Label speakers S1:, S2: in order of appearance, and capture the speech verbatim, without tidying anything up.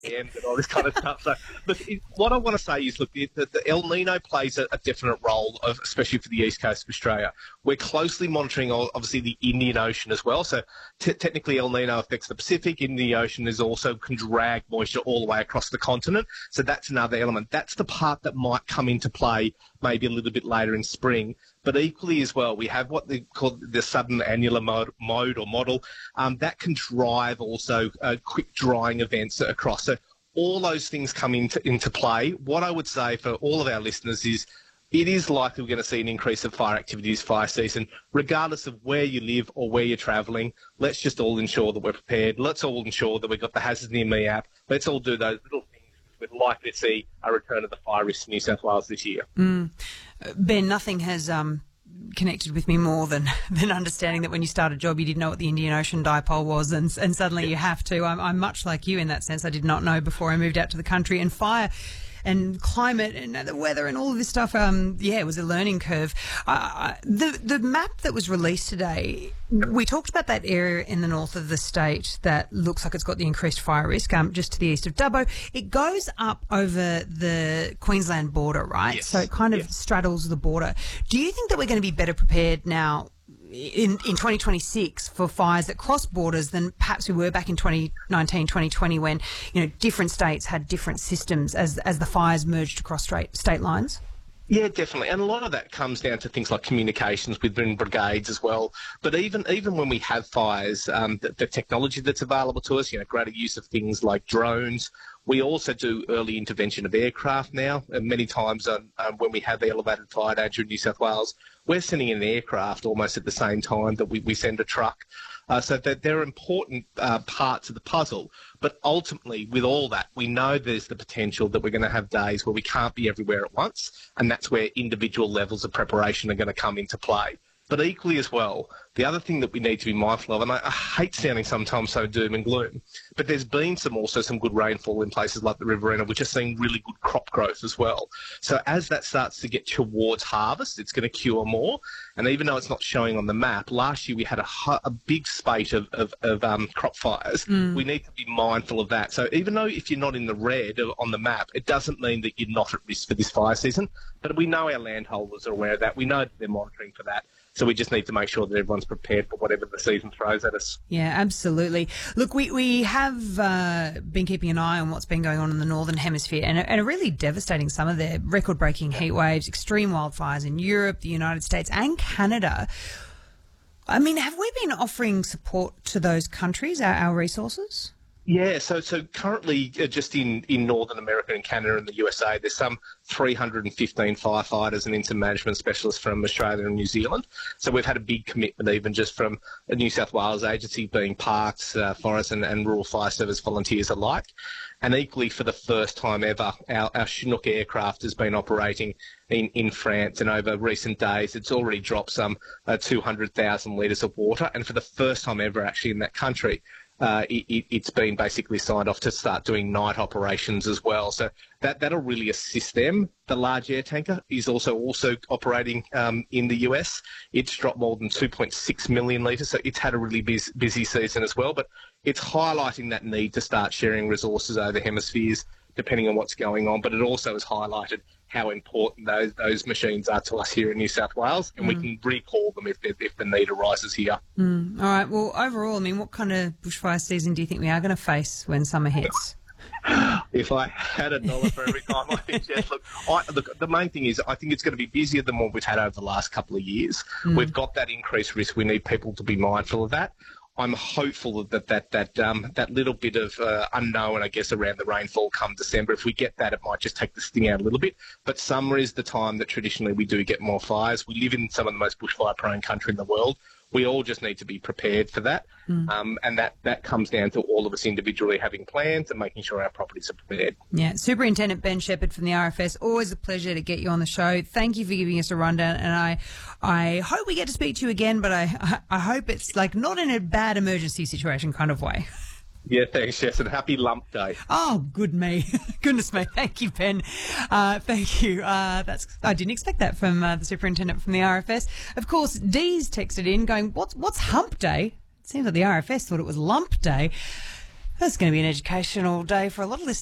S1: and all this kind of stuff. So, look, it, what I want to say is, look, the, the El Nino plays a, a definite role, of, especially for the east coast of Australia. We're closely monitoring, obviously, the Indian Ocean as well. So, t- technically, El Nino affects the Pacific. Indian Ocean is also can drag moisture all the way across the continent. So that's another element. That's the part that might come into play maybe a little bit later in spring. But equally as well, we have what they call the sudden annular mode, mode or model. Um, that can drive also uh, quick drying events across. So all those things come into, into play. What I would say for all of our listeners is it is likely we're going to see an increase of fire activity this fire season, regardless of where you live or where you're travelling. Let's just all ensure that we're prepared. Let's all ensure that we've got the Hazards Near Me app. Let's all do those little things. We're likely to see a return of the fire risk in New South Wales this year.
S2: Mm. Ben, nothing has um, connected with me more than, than understanding that when you start a job you didn't know what the Indian Ocean Dipole was, and, and suddenly you have to. I'm, I'm much like you in that sense. I did not know before I moved out to the country. And fire and climate and the weather and all of this stuff, um, yeah, it was a learning curve. Uh, the the map that was released today, we talked about that area in the north of the state that looks like it's got the increased fire risk, um, just to the east of Dubbo. It goes up over the Queensland border, right?
S1: Yes.
S2: So it kind of
S1: yes.
S2: straddles the border. Do you think that we're going to be better prepared now in, in twenty twenty-six for fires that cross borders than perhaps we were back in twenty nineteen, twenty twenty when, you know, different states had different systems as as the fires merged across state, state lines?
S1: Yeah, definitely. And a lot of that comes down to things like communications within brigades as well. But even even when we have fires, um, the, the technology that's available to us, you know, greater use of things like drones. We also do early intervention of aircraft now. And many times um, um, when we have the elevated fire danger in New South Wales, we're sending an aircraft almost at the same time that we, we send a truck. Uh, so that they're important uh, parts of the puzzle. But ultimately, with all that, we know there's the potential that we're going to have days where we can't be everywhere at once, and that's where individual levels of preparation are going to come into play. But equally as well, the other thing that we need to be mindful of, and I, I hate sounding sometimes so doom and gloom, but there's been some also some good rainfall in places like the Riverina, which are seeing really good crop growth as well. So as that starts to get towards harvest, it's going to cure more. And even though it's not showing on the map, last year we had a, a big spate of, of, of um, crop fires. Mm. We need to be mindful of that. So even though if you're not in the red on the map, it doesn't mean that you're not at risk for this fire season. But we know our landholders are aware of that. We know that they're monitoring for that. So we just need to make sure that everyone's prepared for whatever the season throws at us.
S2: Yeah, absolutely. Look, we, we have uh, been keeping an eye on what's been going on in the Northern Hemisphere and a, and a really devastating summer there. Record-breaking heat waves, extreme wildfires in Europe, the United States and Canada. I mean, have we been offering support to those countries, our, our resources?
S1: Yeah, so so currently uh, just in, in Northern America and Canada and the U S A, there's some three hundred fifteen firefighters and incident management specialists from Australia and New Zealand. So we've had a big commitment even just from the New South Wales agency being parks, uh, forest and, and rural fire service volunteers alike. And equally for the first time ever, our, our Chinook aircraft has been operating in, in France, and over recent days it's already dropped some uh, two hundred thousand litres of water. And for the first time ever actually in that country, Uh, it, it's been basically signed off to start doing night operations as well. So that, that'll really assist them. The large air tanker is also also operating um, in the U S. It's dropped more than two point six million litres, so it's had a really busy, busy season as well. But it's highlighting that need to start sharing resources over hemispheres depending on what's going on. But it also has highlighted how important those those machines are to us here in New South Wales, and mm. we can recall them if if the need arises here.
S2: Mm. All right. Well, overall, I mean, what kind of bushfire season do you think we are going to face when summer hits?
S1: If I had a dollar for every time I think, yes, look, I, look, the main thing is I think it's going to be busier than what we've had over the last couple of years. Mm. We've got that increased risk. We need people to be mindful of that. I'm hopeful that that that um, that little bit of uh, unknown, I guess, around the rainfall come December. If we get that, it might just take the sting out a little bit. But summer is the time that traditionally we do get more fires. We live in some of the most bushfire-prone country in the world. We all just need to be prepared for that. Mm. Um, and that, that comes down to all of us individually having plans and making sure our properties are prepared.
S2: Yeah, Superintendent Ben Shepherd from the R F S, always a pleasure to get you on the show. Thank you for giving us a rundown, and I I hope we get to speak to you again, but I, I, I hope it's like not in a bad emergency situation kind of way.
S1: Yeah, thanks, Jess, and happy lump day.
S2: Oh, good me. Goodness me. Thank you, Ben. Uh, thank you. Uh, that's I didn't expect that from uh, the superintendent from the R F S. Of course, Dee's texted in going, what's, what's hump day? It seems like the R F S thought it was lump day. That's going to be an educational day for a lot of listeners.